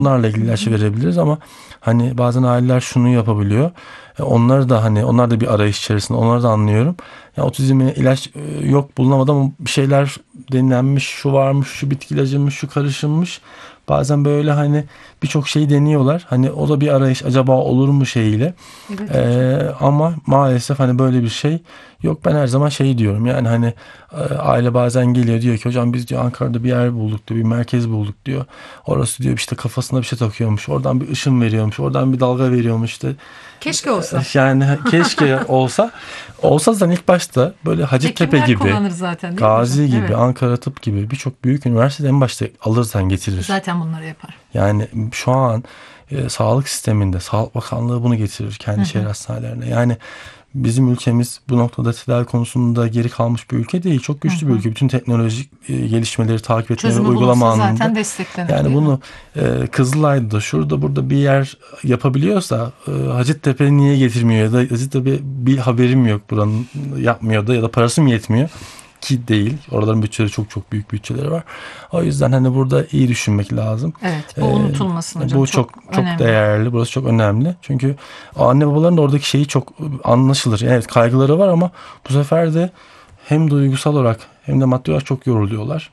Bunlarla ilgili ilaç verebiliriz ama hani bazen aileler şunu yapabiliyor. Onları da hani onlar da bir arayış içerisinde. Onları da anlıyorum. Ya otizme ilaç yok bulunamadı ama bir şeyler denenmiş, şu varmış, şu bitki ilacıymış, şu karışımmış. Bazen böyle hani birçok şey deniyorlar. Hani o da bir arayış, acaba olur mu şeyiyle. Evet hocam. Ama maalesef hani böyle bir şey yok. Ben her zaman şey diyorum yani hani aile bazen geliyor diyor ki hocam biz diyor Ankara'da bir yer bulduk diyor, bir merkez bulduk diyor. Orası diyor işte kafasına bir şey takıyormuş. Oradan bir ışın veriyormuş. Oradan bir dalga veriyormuş işte. Keşke olsa. Yani keşke olsa. Olsa zaten ilk başta böyle Hacettepe Hekimler gibi, kullanır zaten değil mi hocam? Gazi gibi, Evet. Ankara Tıp gibi birçok büyük üniversitede en başta alırsan getirir. Zaten bunları yapar. Yani şu an sağlık sisteminde Sağlık Bakanlığı bunu getirir Hı kendi şehir hı. hastanelerine. Yani bizim ülkemiz bu noktada tedavi konusunda geri kalmış bir ülke değil. Çok Hı güçlü bir hı. ülke. Bütün teknolojik gelişmeleri takip etme ve Çözümü uygulama bulunsa anında. zaten desteklenir Yani değil mi? bunu Kızılay'da şurada burada bir yer yapabiliyorsa Hacettepe niye getirmiyor ya da Hacettepe bir haberim yok buranın yapmıyor da ya da parası mı yetmiyor ki değil. Oraların bütçeleri çok çok büyük bütçeleri var. O yüzden hani burada iyi düşünmek lazım. Evet, bu E, unutulmasın hocam. Bu çok Çok çok önemli. değerli. Burası çok önemli. Çünkü anne babaların da oradaki şeyi çok anlaşılır. Yani evet kaygıları var ama bu sefer de hem duygusal olarak hem de maddi olarak çok yoruluyorlar.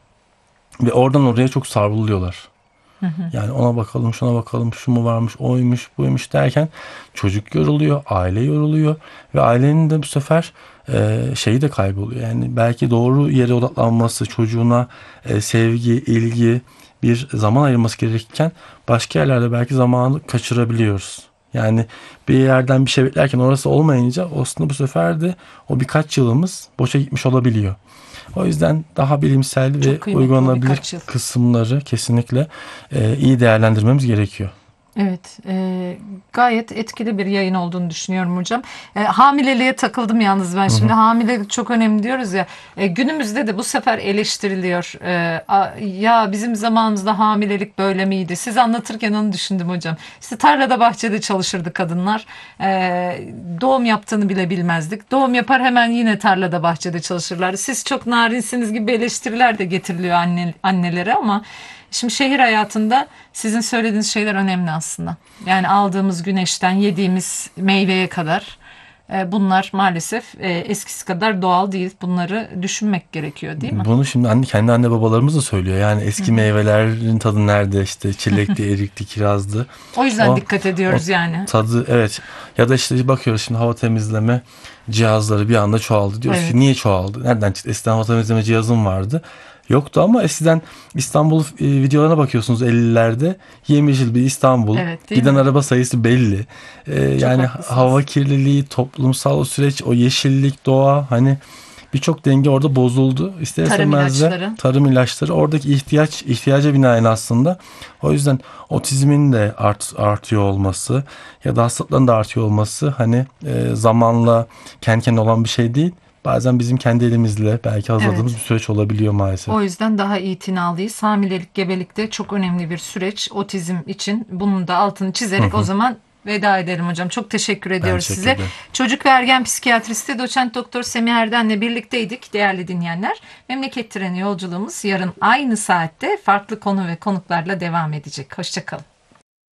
Ve oradan oraya çok savruluyorlar. Hı hı. Yani ona bakalım, şuna bakalım, şu mu varmış, oymuş, buymuş derken çocuk yoruluyor, aile yoruluyor ve ailenin de bu sefer şeyi de kayboluyor. Yani belki doğru yere odaklanması, çocuğuna sevgi, ilgi, bir zaman ayırması gerekirken başka yerlerde belki zamanı kaçırabiliyoruz. Yani bir yerden bir şey beklerken orası olmayınca aslında bu sefer de o birkaç yılımız boşa gitmiş olabiliyor. O yüzden daha bilimsel ve Çok kıymetli o uygulanabilir birkaç yıl. kısımları kesinlikle iyi değerlendirmemiz gerekiyor. Evet, gayet etkili bir yayın olduğunu düşünüyorum hocam. Hamileliğe takıldım yalnız ben. Hı Şimdi hı. hamilelik çok önemli diyoruz ya. Günümüzde de bu sefer eleştiriliyor. Ya bizim zamanımızda hamilelik böyle miydi? Siz anlatırken onu düşündüm hocam. İşte tarlada bahçede çalışırdı kadınlar. Doğum yaptığını bile bilmezdik. Doğum yapar hemen yine tarlada bahçede çalışırlar. Siz çok narinsiniz gibi eleştiriler de getiriliyor annelere ama şimdi şehir hayatında sizin söylediğiniz şeyler önemli aslında. Yani aldığımız güneşten yediğimiz meyveye kadar bunlar maalesef eskisi kadar doğal değil. Bunları düşünmek gerekiyor değil mi? Bunu şimdi kendi anne babalarımız da söylüyor. Yani Hı eski hı. meyvelerin tadı nerede? İşte çilekti, erikti, kirazdı. O yüzden O dikkat o ediyoruz yani. tadı evet. Ya da işte bakıyoruz şimdi hava temizleme cihazları bir anda çoğaldı. Diyoruz ki Evet. niye çoğaldı? Nereden çıktı? Eskiden hava temizleme cihazım vardı. Yoktu ama eskiden İstanbul videolarına bakıyorsunuz 50'lerde yemyeşil bir İstanbul. Evet değil Giden mi? araba sayısı belli. Çok Yani hava haklısınız. kirliliği, toplumsal o süreç, o yeşillik, doğa hani birçok denge orada bozuldu. İster Tarım istemez de ilaçları. tarım ilaçları oradaki ihtiyaca binaen aslında. O yüzden otizmin de artıyor olması ya da hastalıkların da artıyor olması hani zamanla kendi kendine olan bir şey değil. Bazen bizim kendi elimizle belki hazırladığımız bir Evet. süreç olabiliyor maalesef. O yüzden daha itinalıyız. Hamilelik, gebelik de çok önemli bir süreç. Otizm için bunun da altını Hı çizerek o hı. zaman veda edelim hocam. Çok teşekkür Ben ediyoruz teşekkür size. ederim. Çocuk ve ergen psikiyatristi doçent doktor Semih Erden'le birlikteydik değerli dinleyenler. Memleket treni yolculuğumuz yarın aynı saatte farklı konu ve konuklarla devam edecek. Hoşçakalın.